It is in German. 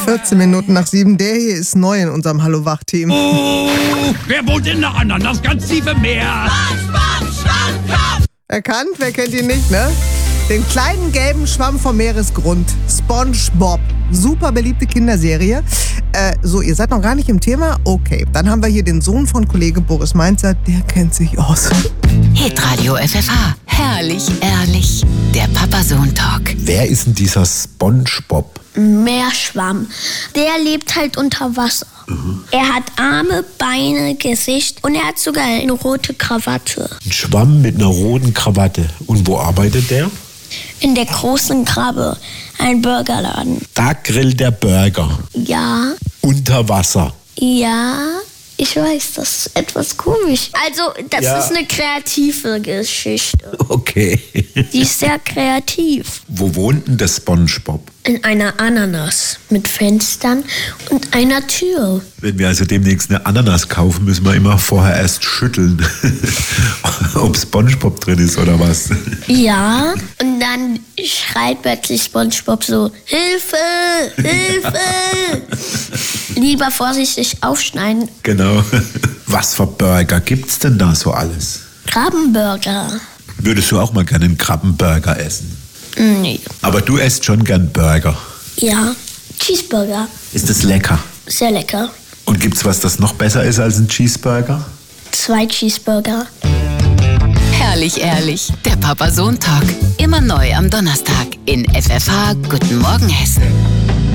14 Minuten nach 7. Der hier ist neu in unserem Hallo-Wach-Team. Oh, wer wohnt in der Ananas ganz tief im Meer? Erkannt? Wer kennt ihn nicht, ne? Den kleinen gelben Schwamm vom Meeresgrund. SpongeBob. Super beliebte Kinderserie. So, ihr seid noch gar nicht im Thema? Okay, dann haben wir hier den Sohn von Kollege Boris Mainzer. Der kennt sich aus. Hitradio FFH. Herrlich, ehrlich. Der Papa-Sohn-Talk. Wer ist denn dieser SpongeBob? Meerschwamm. Der lebt halt unter Wasser. Er hat Arme, Beine, Gesicht und er hat sogar eine rote Krawatte. Ein Schwamm mit einer roten Krawatte. Und wo arbeitet der? In der großen Krabbe, ein Burgerladen. Da grillt der Burger. Ja, Unter Wasser. ja, ich weiß, das ist etwas komisch. Also, das Ja. ist eine kreative Geschichte. Okay. Die ist sehr kreativ. Wo wohnt denn der SpongeBob? In einer Ananas mit Fenstern und einer Tür. Wenn wir also demnächst eine Ananas kaufen, müssen wir immer vorher erst schütteln, ob SpongeBob drin ist oder was. Ja, und dann schreit plötzlich SpongeBob so, Hilfe, Hilfe. Lieber vorsichtig aufschneiden. Genau. Was für Burger gibt's denn da so alles? Krabbenburger. Würdest du auch mal gerne einen Krabbenburger essen? Nee. Aber du esst schon gern Burger. Ja, Cheeseburger. Ist das lecker? Sehr lecker. Und gibt's was, das noch besser ist als ein Cheeseburger? 2 Cheeseburger. Herrlich, ehrlich. Der Papa-Sohn-Talk. Immer neu am Donnerstag in FFH. Guten Morgen, Hessen.